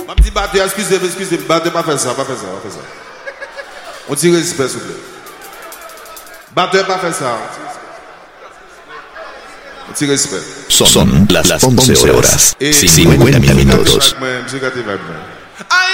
Ma petite batteur, excusez-moi, batteur, pas faire ça. On tire respect, s'il vous plaît. Batteur, pas faire ça. On tire respect. Son las 11 horas, 50 minutos. Ay,